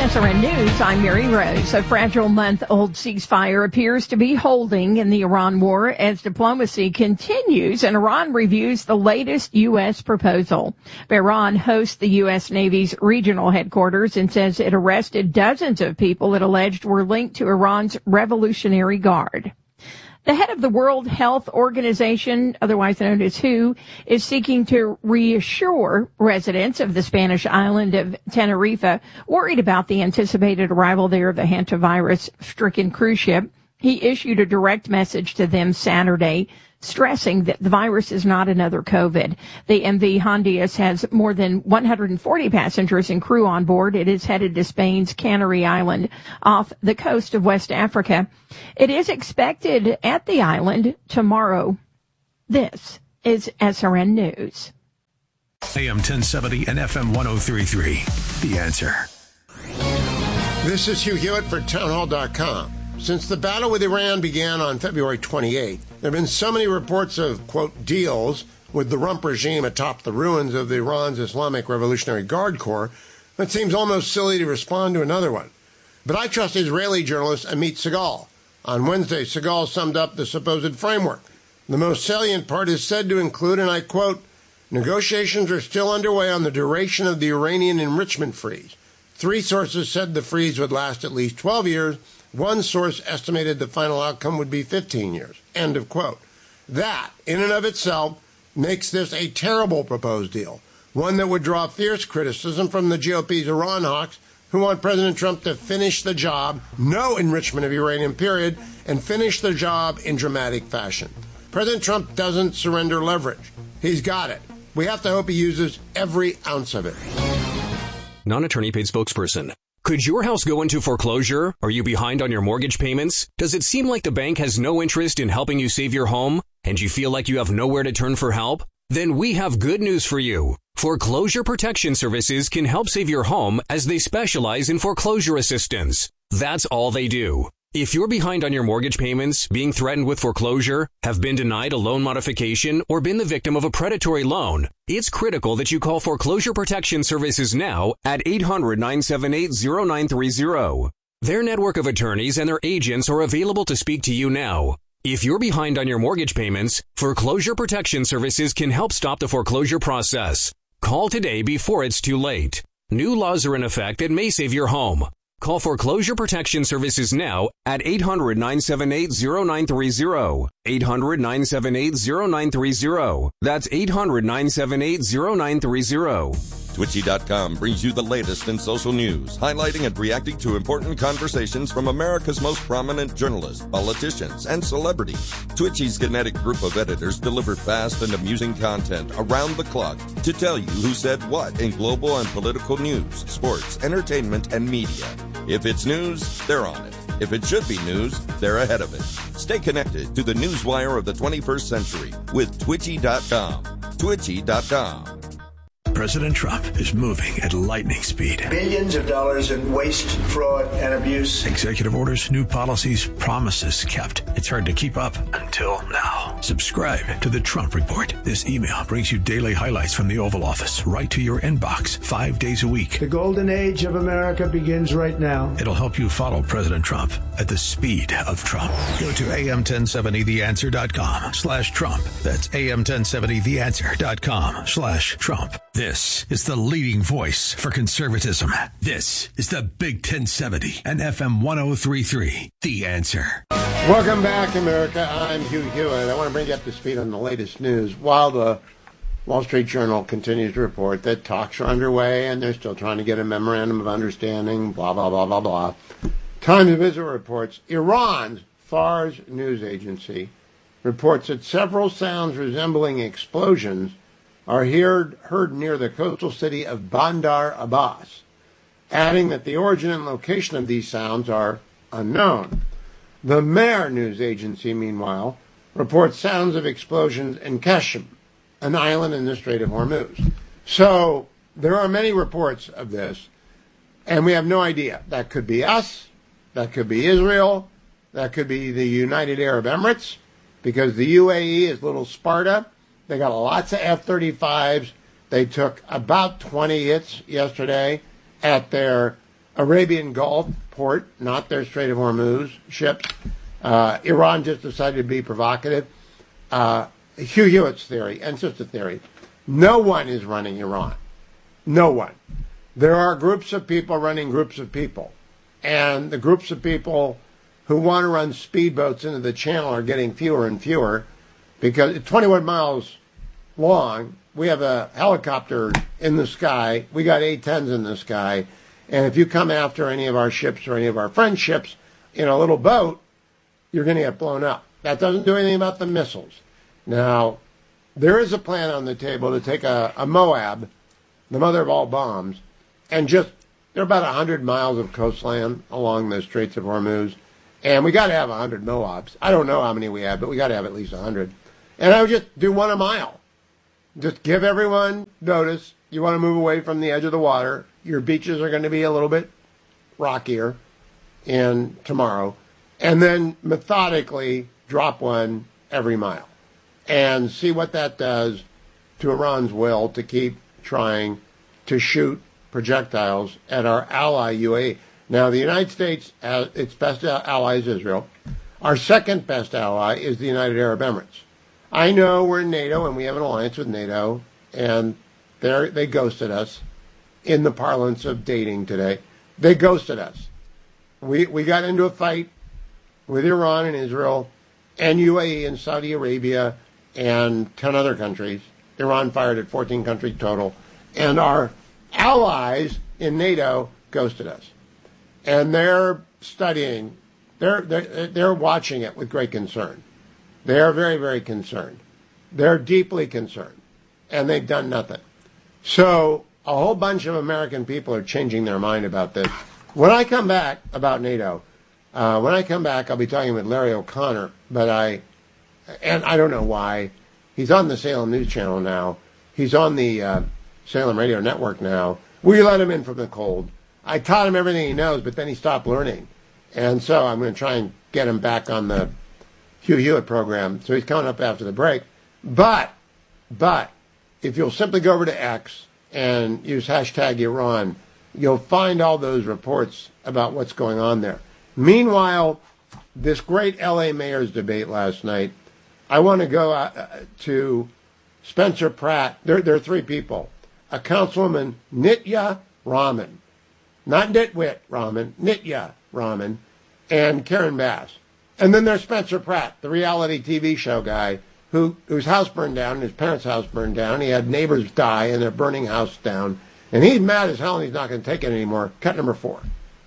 SRN News, I'm Mary Rose. A fragile month-old ceasefire appears to be holding in the Iran war as diplomacy continues and Iran reviews the latest U.S. proposal. Iran hosts the U.S. Navy's regional headquarters and says it arrested dozens of people it alleged were linked to Iran's Revolutionary Guard. The head of the World Health Organization, otherwise known as WHO, is seeking to reassure residents of the Spanish island of Tenerife worried about the anticipated arrival there of the hantavirus-stricken cruise ship. He issued a direct message to them Saturday, stressing that the virus is not another COVID. The MV Hondias has more than 140 passengers and crew on board. It is headed to Spain's Canary Island off the coast of West Africa. It is expected at the island tomorrow. This is SRN News. AM 1070 and FM 103.3. The Answer. This is Hugh Hewitt for townhall.com. Since the battle with Iran began on February 28th, there have been so many reports of, quote, deals with the rump regime atop the ruins of Iran's Islamic Revolutionary Guard Corps that seems almost silly to respond to another one. But I trust Israeli journalist Amit Segal. On Wednesday, Segal summed up the supposed framework. The most salient part is said to include, and I quote, negotiations are still underway on the duration of the Iranian enrichment freeze. 3 sources said the freeze would last at least 12 years. One source estimated the final outcome would be 15 years. End of quote. That, in and of itself, makes this a terrible proposed deal, one that would draw fierce criticism from the GOP's Iran hawks who want President Trump to finish the job, no enrichment of uranium, period, and finish the job in dramatic fashion. President Trump doesn't surrender leverage. He's got it. We have to hope he uses every ounce of it. Non-attorney paid spokesperson. Could your house go into foreclosure? Are you behind on your mortgage payments? Does it seem like the bank has no interest in helping you save your home? And you feel like you have nowhere to turn for help? Then we have good news for you. Foreclosure Protection Services can help save your home as they specialize in foreclosure assistance. That's all they do. If you're behind on your mortgage payments, being threatened with foreclosure, have been denied a loan modification, or been the victim of a predatory loan, it's critical that you call Foreclosure Protection Services now at 800-978-0930. Their network of attorneys and their agents are available to speak to you now. If you're behind on your mortgage payments, Foreclosure Protection Services can help stop the foreclosure process. Call today before it's too late. New laws are in effect that may save your home. Call Foreclosure Protection Services now at 800-978-0930. 800-978-0930. That's 800-978-0930. Twitchy.com brings you the latest in social news, highlighting and reacting to important conversations from America's most prominent journalists, politicians, and celebrities. Twitchy's kinetic group of editors deliver fast and amusing content around the clock to tell you who said what in global and political news, sports, entertainment, and media. If it's news, they're on it. If it should be news, they're ahead of it. Stay connected to the newswire of the 21st century with Twitchy.com. Twitchy.com. President Trump is moving at lightning speed. Billions of dollars in waste, fraud, and abuse. Executive orders, new policies, promises kept. It's hard to keep up until now. Subscribe to the Trump Report. This email brings you daily highlights from the Oval Office right to your inbox 5 days a week. The golden age of America begins right now. It'll help you follow President Trump at the speed of Trump. Go to am1070theanswer.com/Trump. That's am1070theanswer.com/Trump. This is the leading voice for conservatism. This is the Big 1070 and FM 103.3. The Answer. Welcome back, America. I'm Hugh Hewitt. I want to bring you up to speed on the latest news. While the Wall Street Journal continues to report that talks are underway and they're still trying to get a memorandum of understanding, blah, blah, blah, blah, blah. Times of Israel reports Iran's Fars news agency reports that several sounds resembling explosions are heard near the coastal city of Bandar Abbas, adding that the origin and location of these sounds are unknown. The Mer news agency, meanwhile, reports sounds of explosions in Keshem, an island in the Strait of Hormuz. So there are many reports of this, and we have no idea. That could be us, that could be Israel, that could be the United Arab Emirates, because the UAE is little Sparta. They got lots of F-35s. They took about 20 hits yesterday at their Arabian Gulf port, not their Strait of Hormuz ships. Iran just decided to be provocative. Hugh Hewitt's theory, and it's just a theory, no one is running Iran. No one. There are groups of people running groups of people. And the groups of people who want to run speedboats into the channel are getting fewer and fewer because it's 21 miles long. We have a helicopter in the sky. We got A-10s in the sky. And if you come after any of our ships or any of our friends' ships in a little boat, you're going to get blown up. That doesn't do anything about the missiles. Now, there is a plan on the table to take a Moab, the mother of all bombs, and just, there are about 100 miles of coastline along the Straits of Hormuz. And we got to have 100 Moabs. I don't know how many we have, but we got to have at least 100. And I would just do one a mile. Just give everyone notice. You want to move away from the edge of the water. Your beaches are going to be a little bit rockier tomorrow. And then methodically drop one every mile. And see what that does to Iran's will to keep trying to shoot projectiles at our ally UAE. Now, the United States, its best ally is Israel. Our second best ally is the United Arab Emirates. I know we're in NATO and we have an alliance with NATO, and they ghosted us in the parlance of dating today. They ghosted us. We got into a fight with Iran and Israel and UAE and Saudi Arabia and 10 other countries. Iran fired at 14 countries total. And our allies in NATO ghosted us. And they're studying, they're watching it with great concern. They are very, very concerned. They're deeply concerned. And they've done nothing. So a whole bunch of American people are changing their mind about this. When I come back about NATO, when I come back, I'll be talking with Larry O'Connor, and I don't know why. He's on the Salem News Channel now. He's on the Salem Radio Network now. We let him in from the cold. I taught him everything he knows, but then he stopped learning. And so I'm going to try and get him back on the Hugh Hewitt program. So he's coming up after the break. But if you'll simply go over to X and use hashtag Iran, you'll find all those reports about what's going on there. Meanwhile, this great L.A. mayor's debate last night, I want to go to Spencer Pratt. There are three people. A Councilwoman, Nitya Raman. Not Nitwit Raman, Nitya Raman, and Karen Bass. And then there's Spencer Pratt, the reality TV show guy, whose house burned down, his parents' house burned down. He had neighbors die and they're burning house down. And he's mad as hell and he's not going to take it anymore. Cut number 4.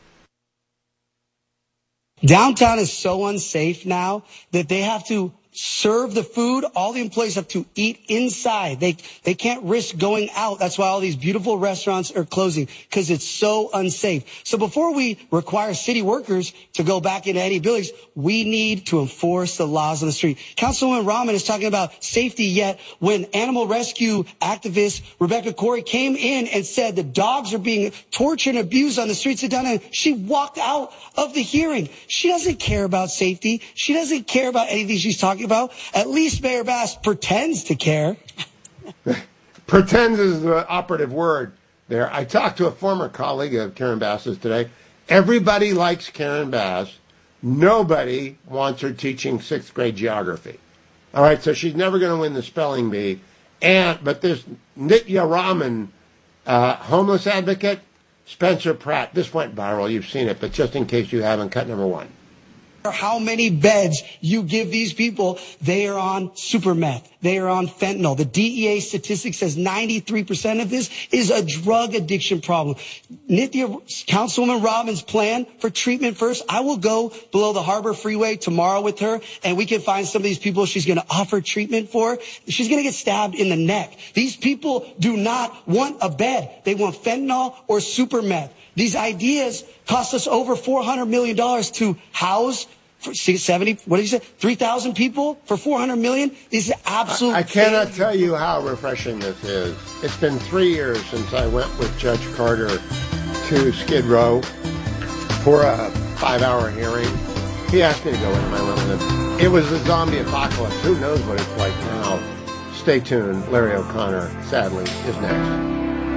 Downtown is so unsafe now that they have to serve the food. All the employees have to eat inside. They can't risk going out. That's why all these beautiful restaurants are closing, because it's so unsafe. So before we require city workers to go back into any buildings, we need to enforce the laws on the street. Councilwoman Rahman is talking about safety, yet when animal rescue activist Rebecca Corey came in and said the dogs are being tortured and abused on the streets of downtown, she walked out of the hearing. She doesn't care about safety. She doesn't care about anything she's talking about. At least Mayor Bass pretends to care. Pretends is the operative word there. I talked to a former colleague of Karen Bass's today. Everybody likes Karen Bass. Nobody wants her teaching 6th grade geography. All right, so she's never going to win the spelling bee. But this Nitya Raman, homeless advocate, Spencer Pratt, this went viral. You've seen it, but just in case you haven't, cut number 1. How many beds you give these people, they are on super meth. They are on fentanyl. The DEA statistic says 93% of this is a drug addiction problem. Nitya, Councilwoman Robbins' plan for treatment first. I will go below the Harbor Freeway tomorrow with her, and we can find some of these people she's going to offer treatment for. She's going to get stabbed in the neck. These people do not want a bed. They want fentanyl or super meth. These ideas cost us over $400 million to house for 3,000 people for $400 million. This is absolute. I cannot tell you how refreshing this is. It's been 3 years since I went with Judge Carter to Skid Row for a 5-hour hearing. He asked me to go in, and I went with him. It was the zombie apocalypse. Who knows what it's like now? Stay tuned. Larry O'Connor, sadly, is next.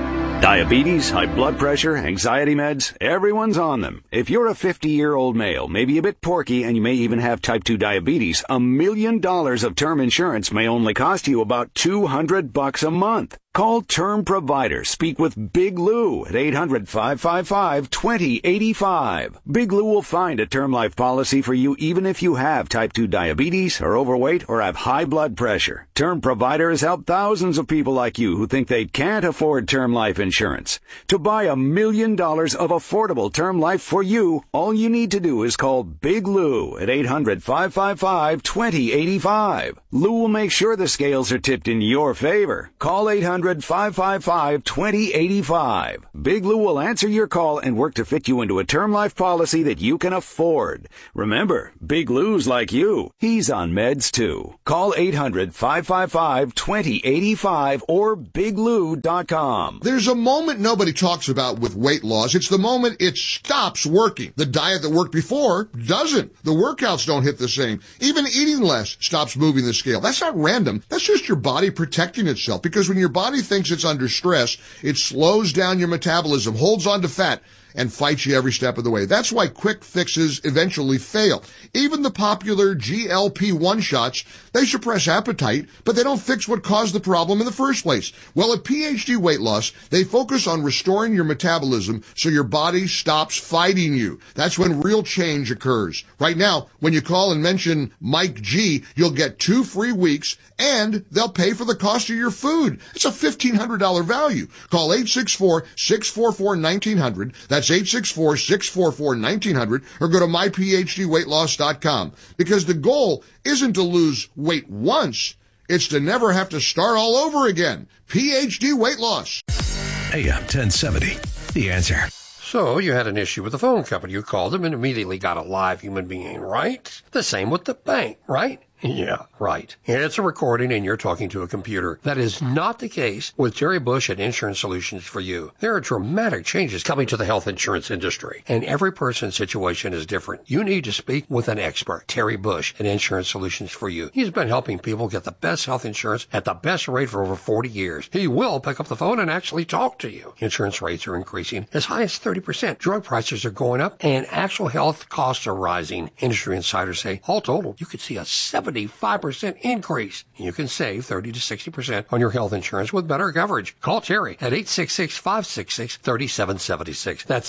Diabetes, high blood pressure, anxiety meds, everyone's on them. If you're a 50-year-old male, maybe a bit porky, and you may even have type 2 diabetes, $1 million of term insurance may only cost you about $200 a month. Call Term Provider. Speak with Big Lou at 800-555-2085. Big Lou will find a term life policy for you even if you have type 2 diabetes, are overweight, or have high blood pressure. Term Provider has helped thousands of people like you who think they can't afford term life insurance. To buy $1 million of affordable term life for you, all you need to do is call Big Lou at 800-555-2085. Lou will make sure the scales are tipped in your favor. Call 800-555-2085. Big Lou will answer your call and work to fit you into a term life policy that you can afford. Remember, Big Lou's like you. He's on meds too. Call 800-555-2085 or biglou.com. There's a moment nobody talks about with weight loss. It's the moment it stops working. The diet that worked before doesn't. The workouts don't hit the same. Even eating less stops moving the scale. That's not random. That's just your body protecting itself, because when your body thinks it's under stress, it slows down your metabolism, holds on to fat, and fights you every step of the way. That's why quick fixes eventually fail. Even the popular GLP-1 shots, they suppress appetite, but they don't fix what caused the problem in the first place. Well, at PhD Weight Loss, they focus on restoring your metabolism so your body stops fighting you. That's when real change occurs. Right now, when you call and mention Mike G, you'll get 2 free weeks, and they'll pay for the cost of your food. It's a $1,500 value. Call 864-644-1900. That's 864-644-1900, or go to myphdweightloss.com. Because the goal isn't to lose weight once, it's to never have to start all over again. PhD Weight Loss. AM 1070, The Answer. So you had an issue with the phone company. You called them and immediately got a live human being, right? The same with the bank, right? Yeah, right. It's a recording and you're talking to a computer. That is not the case with Terry Bush at Insurance Solutions for You. There are dramatic changes coming to the health insurance industry, and every person's situation is different. You need to speak with an expert, Terry Bush at Insurance Solutions for You. He's been helping people get the best health insurance at the best rate for over 40 years. He will pick up the phone and actually talk to you. Insurance rates are increasing as high as 30%. Drug prices are going up, and actual health costs are rising. Industry insiders say, all total, you could see a 75% increase. You can save 30 to 60% on your health insurance with better coverage. Call Terry at 866-566-3776. That's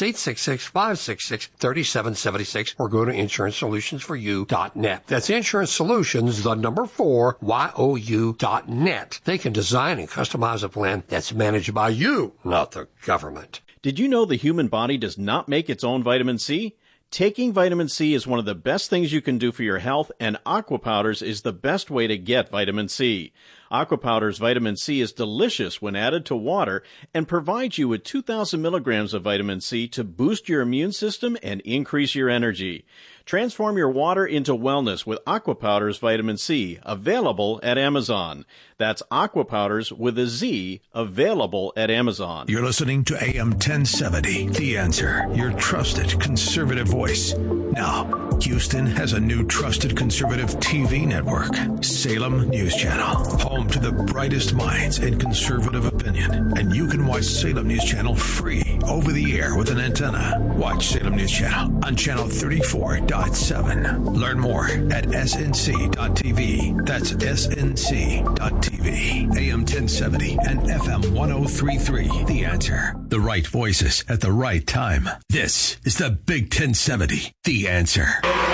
866-566-3776, or go to insurancesolutions4you.net. That's Insurance Solutions, the number 4, YOU.net. They can design and customize a plan that's managed by you, not the government. Did you know the human body does not make its own vitamin C? Taking vitamin C is one of the best things you can do for your health, and Aqua Powders is the best way to get vitamin C. Aqua Powders vitamin C is delicious when added to water and provides you with 2,000 milligrams of vitamin C to boost your immune system and increase your energy. Transform your water into wellness with Aqua Powders Vitamin C, available at Amazon. That's Aqua Powders with a Z, available at Amazon. You're listening to AM 1070, The Answer, your trusted conservative voice. Now, Houston has a new trusted conservative TV network, Salem News Channel, home to the brightest minds in conservative opinion. And you can watch Salem News Channel free over the air with an antenna. Watch Salem News Channel on channel 34.7. Learn more at snc.tv. That's snc.tv. AM 1070 and FM 103.3. The Answer. The right voices at the right time. This is the Big 1070. The Answer.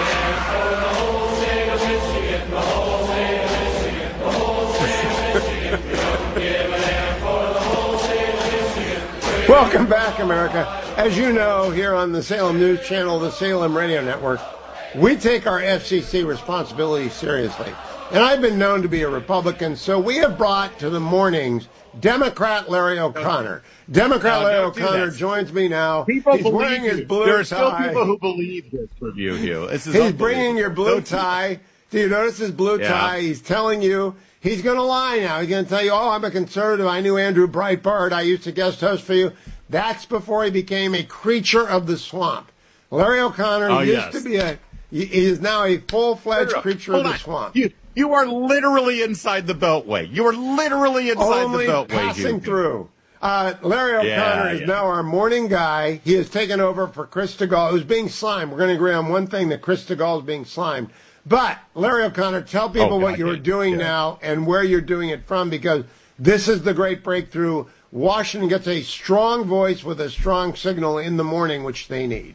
Welcome back, America. As you know, here on the Salem News Channel, the Salem Radio Network, we take our FCC responsibility seriously. And I've been known to be a Republican, so we have brought to the mornings Democrat Larry O'Connor. Larry O'Connor joins me now. He's wearing his blue tie. There are still people who believe this review, Hugh. He's bringing your blue tie. Do you notice his blue tie? He's telling you he's going to lie now. He's going to tell you, oh, I'm a conservative. I knew Andrew Breitbart. I used to guest host for you. That's before he became a creature of the swamp. Larry O'Connor used to be he is now a full-fledged creature of the swamp. You are literally inside the Beltway. You are literally inside the Beltway. Passing through. Larry O'Connor is now our morning guy. He has taken over for Chris DeGaulle, who's being slimed. We're going to agree on one thing, that Chris DeGaulle is being slimed. But, Larry O'Connor, tell people what you're doing now and where you're doing it from, because this is the great breakthrough. Washington gets a strong voice with a strong signal in the morning, which they need.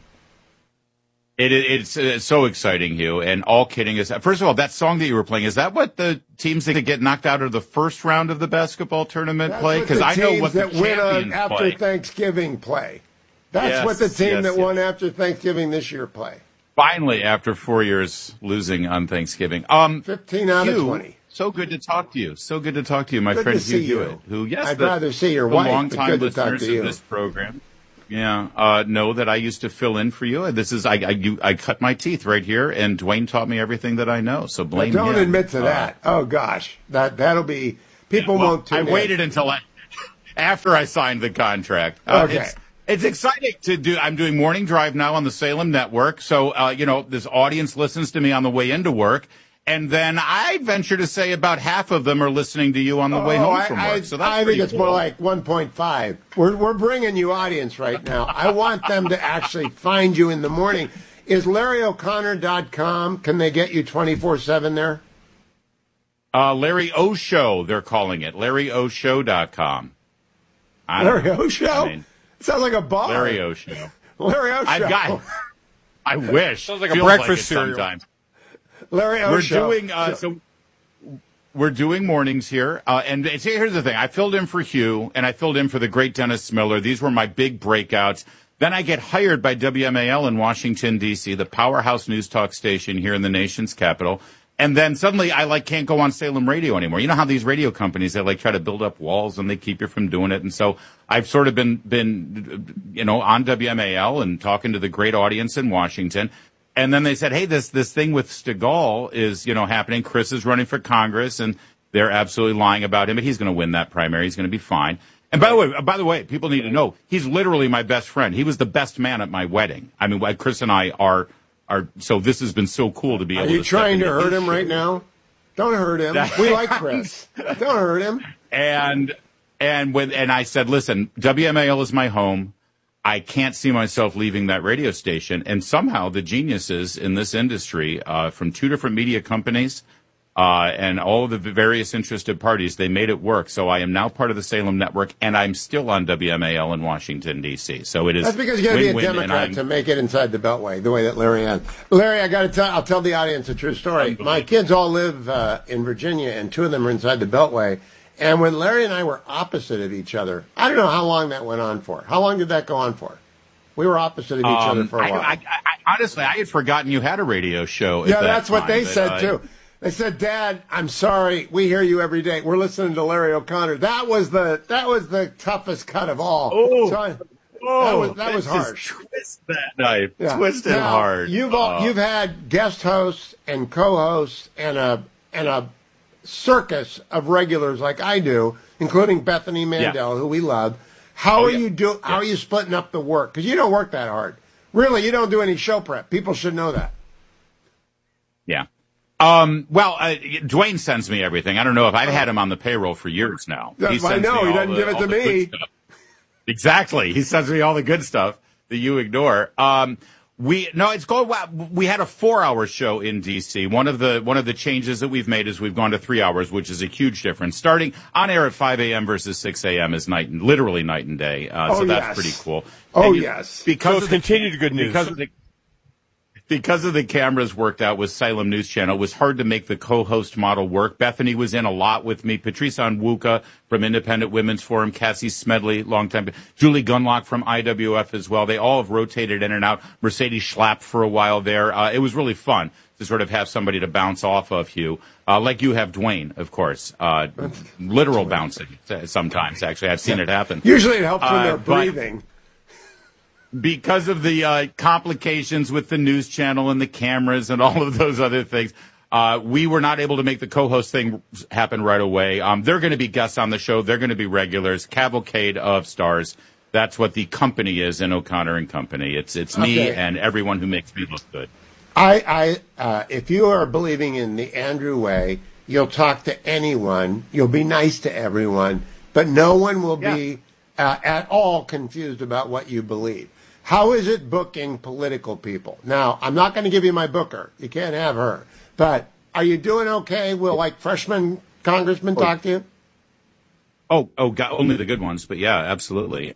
It's so exciting, Hugh, and all kidding aside. First of all, that song that you were playing, is that what the teams that get knocked out of the first round of the basketball tournament play? Because I know what the that win on after play. Thanksgiving play. That's what the team that won after Thanksgiving this year play. Finally, after 4 years losing on Thanksgiving. 15 out Hugh, of 20. So good to talk to you. So good to talk to you, my friend Hugh Hewitt, who, I'd rather see your wife, long-time but good to talk listeners to you. of this program. Yeah, know that I used to fill in for you. I cut my teeth right here, and Dwayne taught me everything that I know. So blame him. Don't admit to that. Oh gosh, that'll be people won't. I waited until after I signed the contract. Okay. It's exciting to do. I'm doing morning drive now on the Salem Network. So this audience listens to me on the way into work. And then I venture to say about half of them are listening to you on the way home from work. So that's I think it's cool. more like 1.5. We're bringing you audience right now. I want them to actually find you in the morning. Is LarryO'Connor.com? Can they get you 24/7 there? Larry O Show, they're calling it. LarryOShow.com. Larry O Show? Sounds like a bar. Larry O Show. Larry O Show. I wish. Sounds like a breakfast cereal. Sometimes. Larry O Show. We're doing mornings here, and here's the thing. I filled in for Hugh, and I filled in for the great Dennis Miller. These were my big breakouts. Then I get hired by WMAL in Washington, D.C., the powerhouse news talk station here in the nation's capital. And then suddenly I can't go on Salem radio anymore. You know how these radio companies, they try to build up walls and they keep you from doing it. And so I've sort of been on WMAL and talking to the great audience in Washington. And then they said, hey, this thing with Stegall is, happening. Chris is running for Congress, and they're absolutely lying about him, but he's going to win that primary. He's going to be fine. And by the way, people need to know, he's literally my best friend. He was the best man at my wedding. I mean, Chris and I are, so this has been so cool to be able to. Are you trying to hurt him right now? Don't hurt him. We like Chris. Don't hurt him. And I said, listen, WMAL is my home. I can't see myself leaving that radio station. And somehow the geniuses in this industry, from two different media companies, and all of the various interested parties, they made it work. So I am now part of the Salem Network, and I'm still on WMAL in Washington, D.C. So it is. That's because you got to be a Democrat to make it inside the Beltway, the way that Larry has. Larry, I'll tell the audience a true story. My kids all live in Virginia, and two of them are inside the Beltway. And when Larry and I were opposite of each other, I don't know how long that went on for. How long did that go on for? We were opposite of each other for a while. Honestly, I had forgotten you had a radio show. Yeah, that's what they said, too. They said, Dad, I'm sorry. We hear you every day. We're listening to Larry O'Connor. That was the toughest cut of all. That was harsh. Twist that knife. Yeah. Twist it hard. You've had guest hosts and co-hosts and a circus of regulars like I do, including Bethany Mandel, who we love. How are you splitting up the work? Because you don't work that hard. Really, you don't do any show prep. People should know that. Yeah. Dwayne sends me everything. I don't know if I've had him on the payroll for years now. I know. He doesn't give it to me. Exactly. He sends me all the good stuff that you ignore. It's going well. We had a 4-hour show in DC. One of the changes that we've made is we've gone to 3 hours, which is a huge difference. Starting on air at 5 a.m. versus 6 a.m. is literally night and day. So that's pretty cool. Yes. Because of continued good news. Because of the cameras worked out with Salem News Channel, it was hard to make the co-host model work. Bethany was in a lot with me. Patrice Onwuka from Independent Women's Forum. Cassie Smedley, longtime. Julie Gunlock from IWF as well. They all have rotated in and out. Mercedes Schlapp for a while there. It was really fun to sort of have somebody to bounce off of, Hugh. Like you have Dwayne, of course. Literal bouncing sometimes, actually. I've seen it happen. Usually it helps when they're breathing. Because of the complications with the news channel and the cameras and all of those other things, we were not able to make the co-host thing happen right away. They're going to be guests on the show. They're going to be regulars. Cavalcade of stars. That's what the company is in O'Connor and Company. It's me and everyone who makes me look good. If you are believing in the Andrew way, you'll talk to anyone. You'll be nice to everyone, but no one will be at all confused about what you believe. How is it booking political people? Now, I'm not going to give you my booker. You can't have her. But are you doing okay? Will, freshman congressmen talk to you? Oh, God, only the good ones. But yeah, absolutely.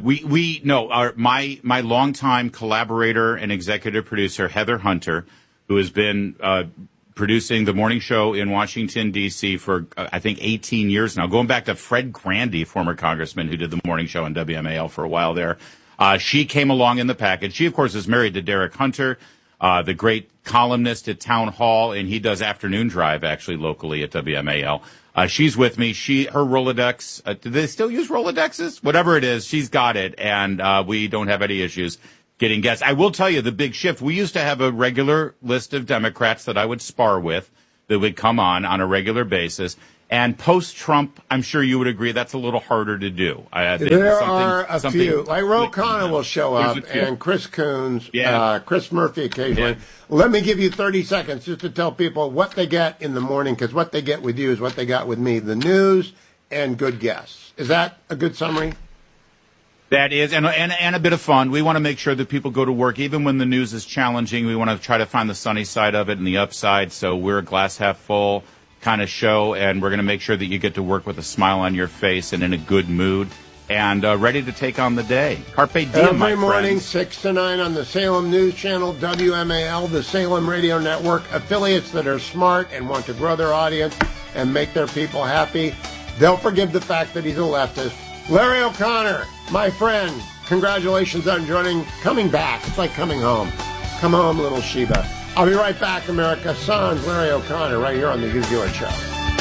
My longtime collaborator and executive producer, Heather Hunter, who has been producing the morning show in Washington, D.C. for, I think, 18 years now, going back to Fred Grandy, former congressman who did the morning show on WMAL for a while there. She came along in the package. She, of course, is married to Derek Hunter, the great columnist at Town Hall, and he does afternoon drive, actually, locally at WMAL. She's with me. Her Rolodex, do they still use Rolodexes? Whatever it is, she's got it, and we don't have any issues getting guests. I will tell you the big shift. We used to have a regular list of Democrats that I would spar with that would come on a regular basis. And post-Trump, I'm sure you would agree that's a little harder to do. There are a few. Like Ro Khanna will show up, and Chris Coons, Chris Murphy occasionally. Yeah. Let me give you 30 seconds just to tell people what they get in the morning, because what they get with you is what they got with me, the news and good guests. Is that a good summary? That is, and a bit of fun. We want to make sure that people go to work, even when the news is challenging. We want to try to find the sunny side of it and the upside, so we're a glass half full kind of show, and we're going to make sure that you get to work with a smile on your face and in a good mood and ready to take on the day. Carpe diem, every morning, 6 to 9 on the Salem News Channel, WMAL, the Salem Radio Network, affiliates that are smart and want to grow their audience and make their people happy. They'll forgive the fact that he's a leftist. Larry O'Connor, my friend, congratulations on coming back. It's like coming home. Come home, little Sheba. I'll be right back, America. Sans Larry O'Connor, right here on the Hugh Hewitt Show.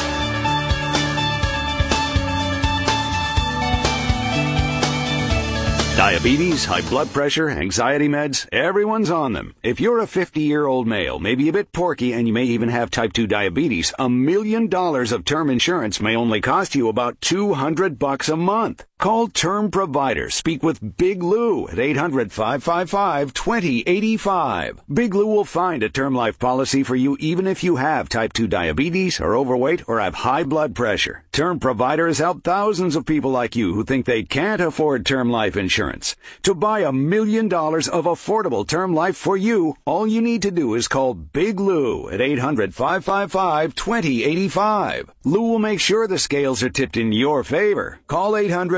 Diabetes, high blood pressure, anxiety meds, everyone's on them. If you're a 50-year-old male, maybe a bit porky, and you may even have type 2 diabetes, $1 million of term insurance may only cost you about $200 a month. Call Term Provider. Speak with Big Lou at 800-555-2085. Big Lou will find a term life policy for you even if you have type 2 diabetes, are overweight, or have high blood pressure. Term Provider has helped thousands of people like you who think they can't afford term life insurance. To buy $1 million of affordable term life for you, all you need to do is call Big Lou at 800-555-2085. Lou will make sure the scales are tipped in your favor. Call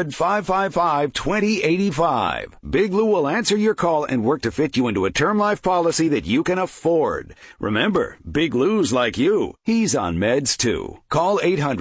800-555-2085. Big Lou will answer your call and work to fit you into a term life policy that you can afford. Remember, Big Lou's like you. He's on meds too. Call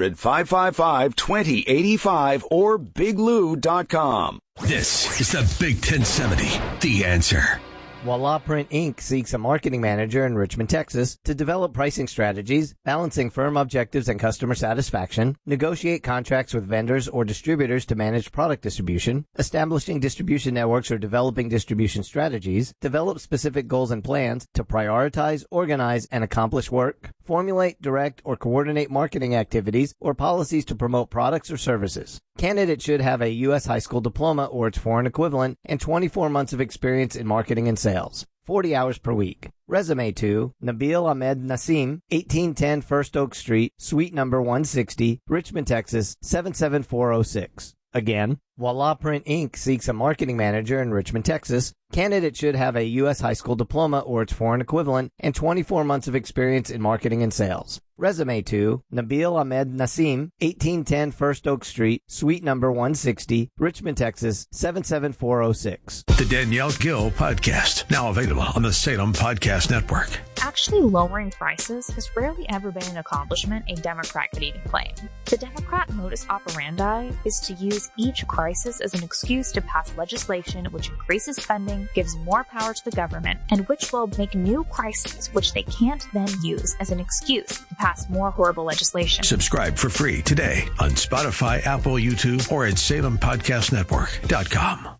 800-555-2085 or biglou.com. This is the Big 1070, The Answer. Voila Print Inc. seeks a marketing manager in Richmond, Texas to develop pricing strategies, balancing firm objectives and customer satisfaction, negotiate contracts with vendors or distributors to manage product distribution, establishing distribution networks or developing distribution strategies, develop specific goals and plans to prioritize, organize, and accomplish work, formulate, direct, or coordinate marketing activities or policies to promote products or services. Candidate should have a U.S. high school diploma or its foreign equivalent and 24 months of experience in marketing and sales. 40 hours per week. Resume to Nabil Ahmed Nassim, 1810 First Oak Street, Suite number 160, Richmond, Texas, 77406. Again, Voila Print Inc. seeks a marketing manager in Richmond, Texas. Candidate should have a U.S. high school diploma or its foreign equivalent and 24 months of experience in marketing and sales. Resume to Nabil Ahmed Nassim, 1810 First Oak Street, Suite number 160, Richmond, Texas, 77406. The Danielle Gill Podcast, now available on the Salem Podcast Network. Actually lowering prices has rarely ever been an accomplishment a Democrat could even claim. The Democrat modus operandi is to use each crisis as an excuse to pass legislation which increases spending, gives more power to the government, and which will make new crises which they can't then use as an excuse to pass more horrible legislation. Subscribe for free today on Spotify, Apple, YouTube, or at SalemPodcastNetwork.com.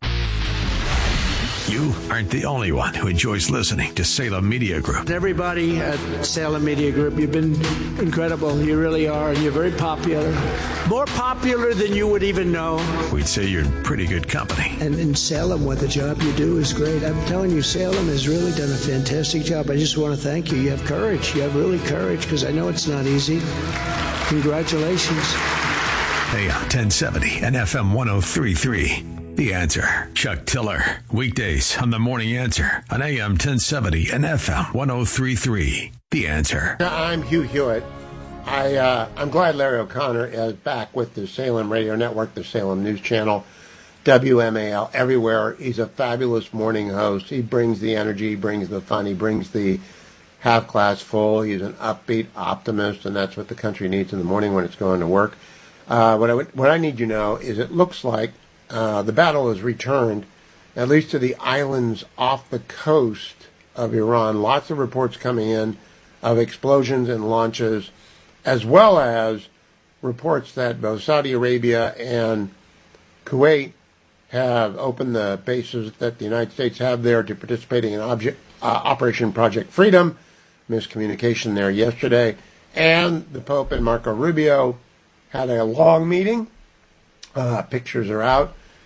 You aren't the only one who enjoys listening to Salem Media Group. Everybody at Salem Media Group, you've been incredible. You really are, and you're very popular. More popular than you would even know. We'd say you're in pretty good company. And in Salem, what the job you do is great. I'm telling you, Salem has really done a fantastic job. I just want to thank you. You have courage. You have really courage, because I know it's not easy. Congratulations. AM 1070 and FM 103.3. The Answer. Chuck Tiller. Weekdays on The Morning Answer on AM 1070 and FM 103.3. The Answer. I'm Hugh Hewitt. I'm glad Larry O'Connor is back with the Salem Radio Network, the Salem News Channel, WMAL, everywhere. He's a fabulous morning host. He brings the energy, he brings the fun, he brings the half glass full. He's an upbeat optimist, and that's what the country needs in the morning when it's going to work. What I need you to know is it looks like the battle has returned, at least to the islands off the coast of Iran. Lots of reports coming in of explosions and launches, as well as reports that both Saudi Arabia and Kuwait have opened the bases that the United States have there to participating in Operation Project Freedom. Miscommunication there yesterday. And the Pope and Marco Rubio had a long meeting. Pictures are out.